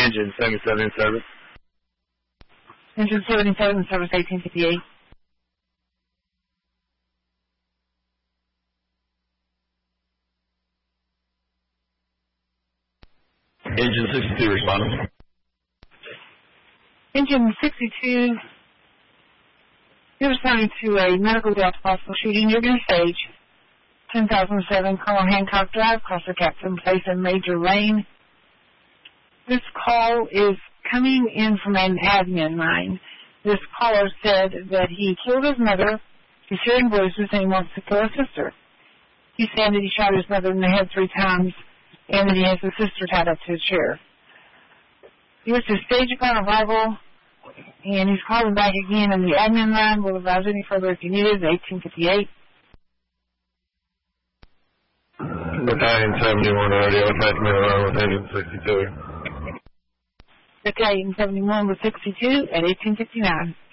Engine 77 in service. Engine 77 in service 1858. Engine 62 responding. Engine 62, you're responding to a medical death possible shooting near your stage, 10,007 Colonel Hancock Drive, Crossing Captain Place in Major Lane. This call is coming in from an admin line. This caller said that he killed his mother, he's hearing voices, and he wants to kill his sister. He's saying that he shot his mother in the head 3 times and that he has his sister tied up to his chair. He was to stage upon arrival, and he's calling back again, and the admin line will advise any further if you need it, 1858. Battalion 71 radio, attachment around with Engine 62. Battalion 71 with 62 at 1859.